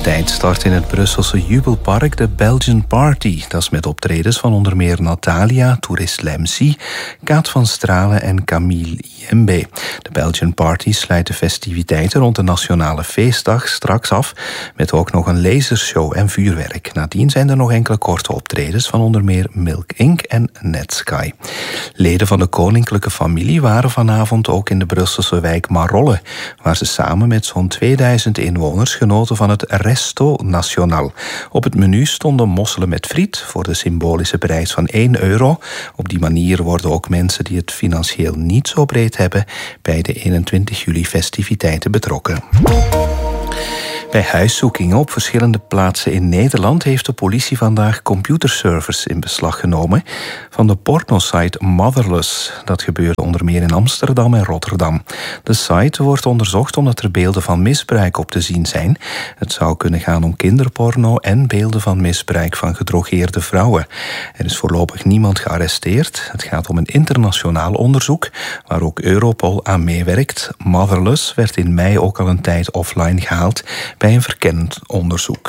Komende tijd start in het Brusselse Jubelpark de Belgian Party. Dat is met optredens van onder meer Natalia, Tourist Lemsi, Kaat van Stralen en Camille Iembe. De Belgian Party sluit de festiviteiten rond de Nationale Feestdag straks af met ook nog een lasershow en vuurwerk. Nadien zijn er nog enkele korte optredens van onder meer Milk Inc. en Netsky. Leden van de koninklijke familie waren vanavond ook in de Brusselse wijk Marolle, waar ze samen met zo'n 2000 inwoners genoten van het Resto Nacional. Op het menu stonden mosselen met friet voor de symbolische prijs van €1. Op die manier worden ook mensen die het financieel niet zo breed hebben bij de 21 juli festiviteiten betrokken. Bij huiszoekingen op verschillende plaatsen in Nederland heeft de politie vandaag computerservers in beslag genomen van de pornosite Motherless. Dat gebeurde onder meer in Amsterdam en Rotterdam. De site wordt onderzocht omdat er beelden van misbruik op te zien zijn. Het zou kunnen gaan om kinderporno en beelden van misbruik van gedrogeerde vrouwen. Er is voorlopig niemand gearresteerd. Het gaat om een internationaal onderzoek waar ook Europol aan meewerkt. Motherless werd in mei ook al een tijd offline gehaald bij een verkennend onderzoek.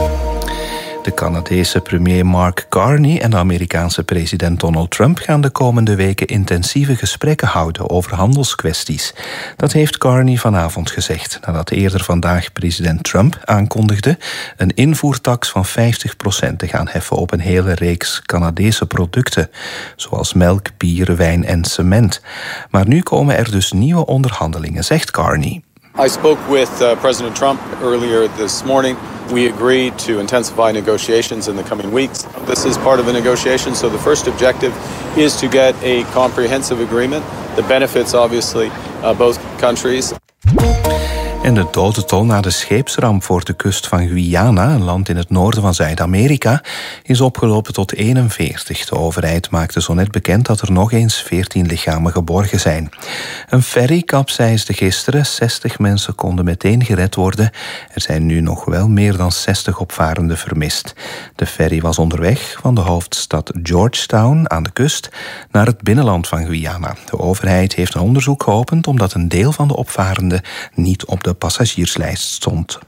De Canadese premier Mark Carney en de Amerikaanse president Donald Trump gaan de komende weken intensieve gesprekken houden over handelskwesties. Dat heeft Carney vanavond gezegd, nadat eerder vandaag president Trump aankondigde een invoertaks van 50% te gaan heffen op een hele reeks Canadese producten, zoals melk, bier, wijn en cement. Maar nu komen er dus nieuwe onderhandelingen, zegt Carney. I spoke with President Trump earlier this morning. We agreed to intensify negotiations in the coming weeks. This is part of a negotiation, so the first objective is to get a comprehensive agreement that benefits obviously both countries. En de dodental na de scheepsramp voor de kust van Guyana, een land in het noorden van Zuid-Amerika, is opgelopen tot 41. De overheid maakte zo net bekend dat er nog eens 14 lichamen geborgen zijn. Een ferry kapseisde gisteren. 60 mensen konden meteen gered worden. Er zijn nu nog wel meer dan 60 opvarenden vermist. De ferry was onderweg van de hoofdstad Georgetown aan de kust naar het binnenland van Guyana. De overheid heeft een onderzoek geopend omdat een deel van de opvarenden niet op de passagierslijst stond.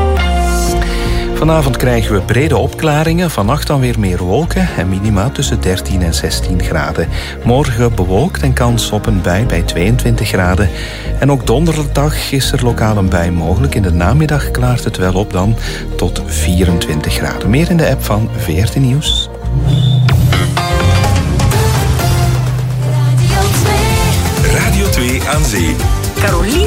Vanavond krijgen we brede opklaringen, vannacht dan weer meer wolken en minima tussen 13 en 16 graden. Morgen bewolkt en kans op een bui bij 22 graden. En ook donderdag is er lokaal een bui mogelijk. In de namiddag klaart het wel op dan tot 24 graden. Meer in de app van VRT Nieuws. Radio 2 aan zee. Caroline